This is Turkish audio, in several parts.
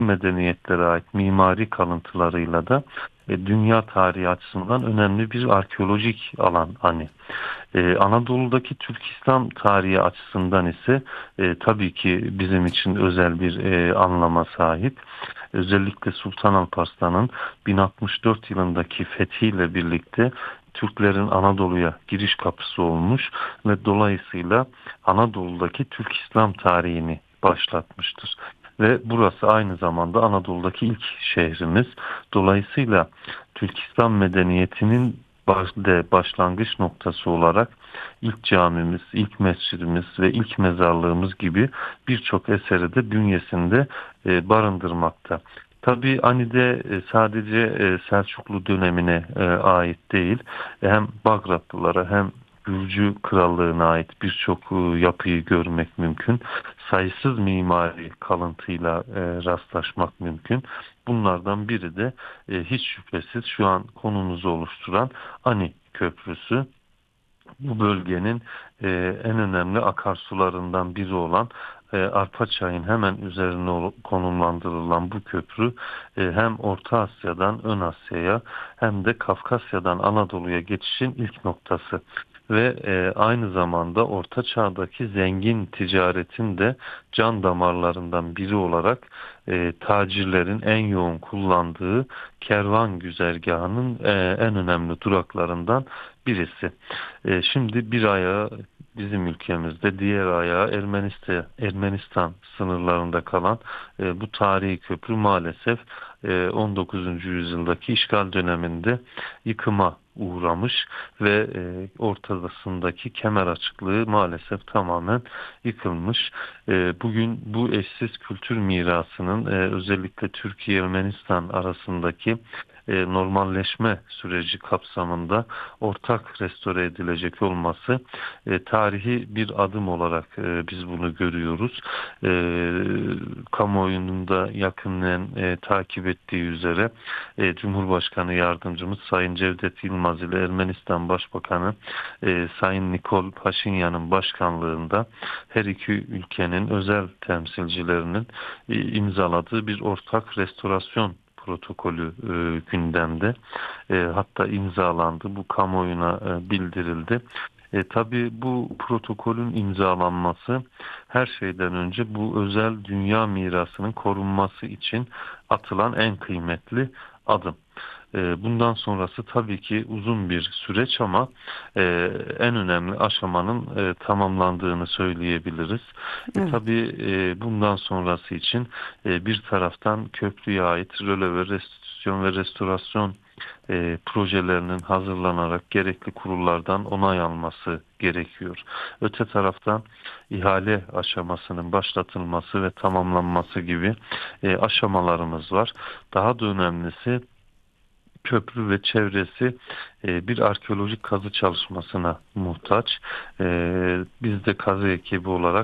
medeniyetlere ait mimari kalıntılarıyla da dünya tarihi açısından önemli bir arkeolojik alan hani. Anadolu'daki Türk İslam tarihi açısından ise tabii ki bizim için özel bir anlama sahip. Özellikle Sultan Alparslan'ın 1064 yılındaki fethiyle birlikte Türklerin Anadolu'ya giriş kapısı olmuş ve dolayısıyla Anadolu'daki Türk İslam tarihini başlatmıştır. Ve burası aynı zamanda Anadolu'daki ilk şehrimiz. Dolayısıyla Türk İslam medeniyetinin başlangıç noktası olarak ilk camimiz, ilk mescidimiz ve ilk mezarlığımız gibi birçok eseri de bünyesinde barındırmakta. Tabii Anide sadece Selçuklu dönemine ait değil, hem Bagratlılara hem Gürcü Krallığı'na ait birçok yapıyı görmek mümkün. Sayısız mimari kalıntıyla rastlaşmak mümkün. Bunlardan biri de hiç şüphesiz şu an konumuzu oluşturan Ani Köprüsü. Bu bölgenin en önemli akarsularından biri olan Arpaçay'ın hemen üzerine konumlandırılan bu köprü hem Orta Asya'dan Ön Asya'ya hem de Kafkasya'dan Anadolu'ya geçişin ilk noktası. Ve aynı zamanda Orta Çağ'daki zengin ticaretin de can damarlarından biri olarak tacirlerin en yoğun kullandığı kervan güzergahının en önemli duraklarından birisi. Şimdi bir ayağı bizim ülkemizde, diğer ayağı Ermenistan sınırlarında kalan bu tarihi köprü maalesef 19. yüzyıldaki işgal döneminde yıkıma uğramış ve ortasındaki kemer açıklığı maalesef tamamen yıkılmış. Bugün bu eşsiz kültür mirasının özellikle Türkiye-Ermenistan arasındaki normalleşme süreci kapsamında ortak restore edilecek olması tarihi bir adım olarak biz bunu görüyoruz. E, Kamuoyunun da yakından takip ettiği üzere Cumhurbaşkanı Yardımcımız Sayın Cevdet Yılmaz ile Ermenistan Başbakanı Sayın Nikol Paşinyan'ın başkanlığında her iki ülkenin özel temsilcilerinin imzaladığı bir ortak restorasyon protokolü gündemde. Hatta imzalandı. Bu kamuoyuna bildirildi. Tabii bu protokolün imzalanması her şeyden önce bu özel dünya mirasının korunması için atılan en kıymetli adım. Bundan sonrası tabii ki uzun bir süreç ama en önemli aşamanın tamamlandığını söyleyebiliriz. Evet. Tabii bundan sonrası için bir taraftan köprüye ait röle restitüsyon ve restorasyon projelerinin hazırlanarak gerekli kurullardan onay alması gerekiyor. Öte taraftan ihale aşamasının başlatılması ve tamamlanması gibi aşamalarımız var. Daha da önemlisi köprü ve çevresi bir arkeolojik kazı çalışmasına muhtaç. Biz de kazı ekibi olarak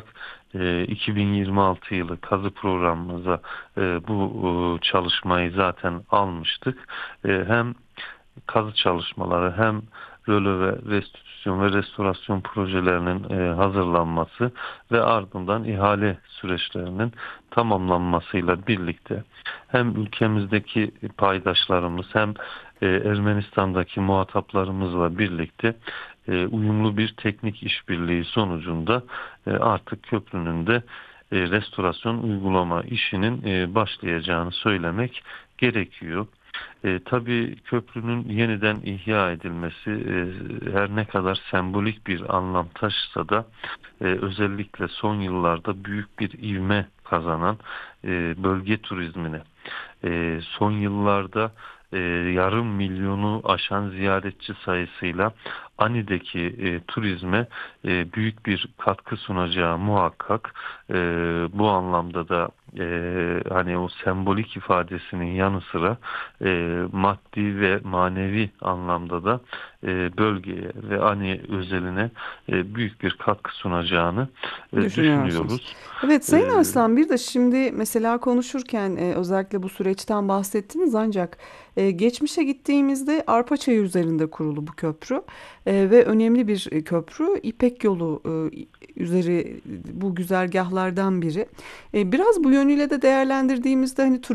2026 yılı kazı programımıza bu çalışmayı zaten almıştık. Hem kazı çalışmaları hem röle ve restitüsyon ve restorasyon projelerinin hazırlanması ve ardından ihale süreçlerinin tamamlanmasıyla birlikte hem ülkemizdeki paydaşlarımız hem Ermenistan'daki muhataplarımızla birlikte uyumlu bir teknik işbirliği sonucunda artık köprünün de restorasyon uygulama işinin başlayacağını söylemek gerekiyor. Tabii köprünün yeniden ihya edilmesi her ne kadar sembolik bir anlam taşısa da özellikle son yıllarda büyük bir ivme kazanan bölge turizmine, son yıllarda yarım milyonu aşan ziyaretçi sayısıyla Ani'deki turizme büyük bir katkı sunacağı muhakkak. Bu anlamda da hani o sembolik ifadesinin yanı sıra maddi ve manevi anlamda da bölgeye ve Ani özeline büyük bir katkı sunacağını Düşünüyorsunuz. düşünüyoruz. Evet E, Sayın Arslan, bir de şimdi mesela konuşurken özellikle bu süreçten bahsettiniz, ancak geçmişe gittiğimizde Arpaçayı üzerinde kurulu bu köprü ve önemli bir köprü, İpek Yolu üzeri bu güzergahlardan biri. Biraz bu yönüyle de değerlendirdiğimizde hani